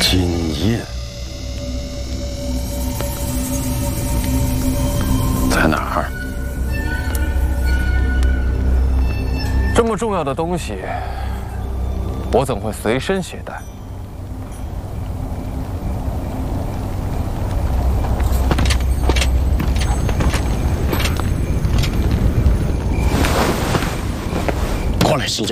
金印在哪儿？这么重要的东西，我怎会随身携带？ 快来，新家！